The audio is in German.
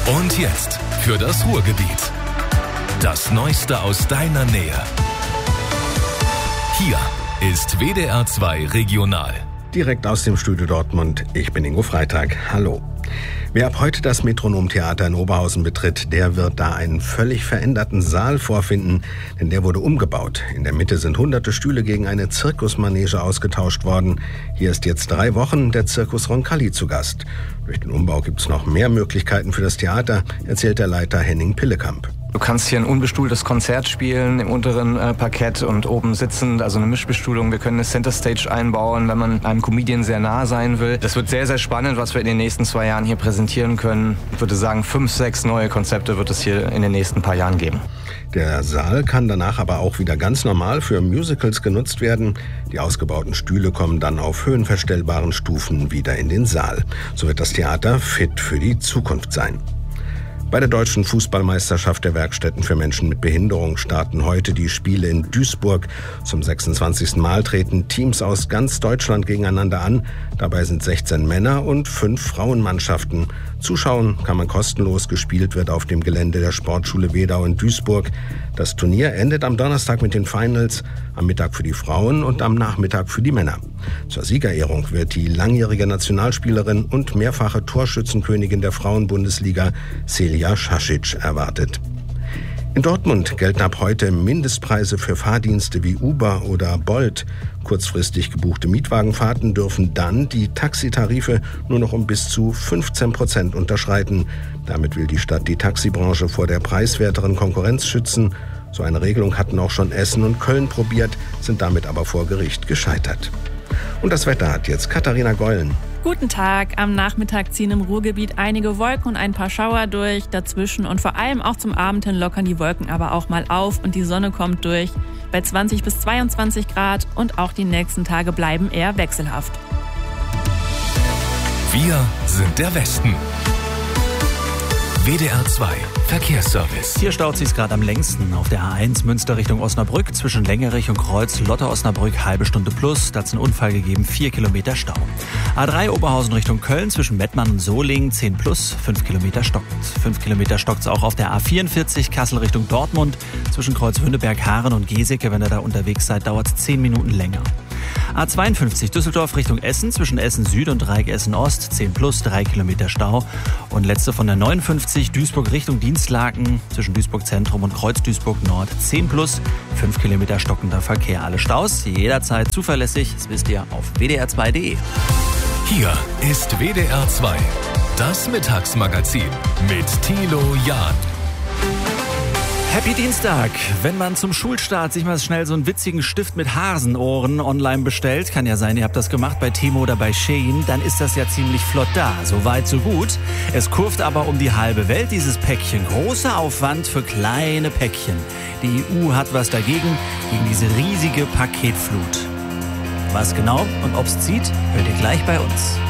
Und jetzt für das Ruhrgebiet. Das Neueste aus deiner Nähe. Hier ist WDR 2 Regional. Direkt aus dem Studio Dortmund. Ich bin Ingo Freitag. Hallo. Wer ab heute das Metronomtheater in Oberhausen betritt, der wird da einen völlig veränderten Saal vorfinden, denn der wurde umgebaut. In der Mitte sind hunderte Stühle gegen eine Zirkusmanege ausgetauscht worden. Hier ist jetzt 3 Wochen der Zirkus Roncalli zu Gast. Durch den Umbau gibt es noch mehr Möglichkeiten für das Theater, erzählt der Leiter Henning Pillekamp. Du kannst hier ein unbestuhltes Konzert spielen im unteren Parkett und oben sitzend, also eine Mischbestuhlung. Wir können eine Center Stage einbauen, wenn man einem Comedian sehr nah sein will. Das wird sehr, sehr spannend, was wir in den nächsten 2 Jahren hier präsentieren können. Ich würde sagen, 5, 6 neue Konzepte wird es hier in den nächsten paar Jahren geben. Der Saal kann danach aber auch wieder ganz normal für Musicals genutzt werden. Die ausgebauten Stühle kommen dann auf höhenverstellbaren Stufen wieder in den Saal. So wird das Theater fit für die Zukunft sein. Bei der Deutschen Fußballmeisterschaft der Werkstätten für Menschen mit Behinderung starten heute die Spiele in Duisburg. Zum 26. Mal treten Teams aus ganz Deutschland gegeneinander an. Dabei sind 16 Männer- und 5 Frauenmannschaften. Zuschauen kann man kostenlos. Gespielt wird auf dem Gelände der Sportschule Wedau in Duisburg. Das Turnier endet am Donnerstag mit den Finals, am Mittag für die Frauen und am Nachmittag für die Männer. Zur Siegerehrung wird die langjährige Nationalspielerin und mehrfache Torschützenkönigin der Frauenbundesliga Selja Šašić erwartet. In Dortmund gelten ab heute Mindestpreise für Fahrdienste wie Uber oder Bolt. Kurzfristig gebuchte Mietwagenfahrten dürfen dann die Taxitarife nur noch um bis zu 15% unterschreiten. Damit will die Stadt die Taxibranche vor der preiswerteren Konkurrenz schützen. So eine Regelung hatten auch schon Essen und Köln probiert, sind damit aber vor Gericht gescheitert. Und das Wetter hat jetzt Katharina Gollen. Guten Tag. Am Nachmittag ziehen im Ruhrgebiet einige Wolken und ein paar Schauer durch. Dazwischen und vor allem auch zum Abend hin lockern die Wolken aber auch mal auf und die Sonne kommt durch. Bei 20 bis 22 Grad und auch die nächsten Tage bleiben eher wechselhaft. Wir sind der Westen. WDR 2 Verkehrsservice. Hier staut sich's gerade am längsten auf der A1 Münster Richtung Osnabrück zwischen Längerich und Kreuz Lotte-Osnabrück halbe Stunde plus. Da hat's einen Unfall gegeben, 4 Kilometer Stau. A3 Oberhausen Richtung Köln zwischen Mettmann und Solingen 10 plus, 5 Kilometer stockend. 5 Kilometer stockt's auch auf der A44 Kassel Richtung Dortmund zwischen Kreuz Wünneberg, Haaren und Geseke. Wenn ihr da unterwegs seid, dauert's 10 Minuten länger. A52 Düsseldorf Richtung Essen zwischen Essen Süd und Dreieck Essen Ost 10 plus, 3 Kilometer Stau. Und letzte von der 59 Duisburg Richtung Dienstlaken zwischen Duisburg Zentrum und Kreuz Duisburg Nord 10 plus, 5 Kilometer stockender Verkehr. Alle Staus jederzeit zuverlässig, das wisst ihr auf wdr2.de. Hier ist WDR 2, das Mittagsmagazin mit Thilo Jahn. Happy Dienstag! Wenn man zum Schulstart sich mal schnell so einen witzigen Stift mit Hasenohren online bestellt, kann ja sein, ihr habt das gemacht bei Temu oder bei Shein, dann ist das ja ziemlich flott da. So weit, so gut. Es kurvt aber um die halbe Welt, dieses Päckchen. Großer Aufwand für kleine Päckchen. Die EU hat was dagegen, gegen diese riesige Paketflut. Was genau und ob's zieht, hört ihr gleich bei uns.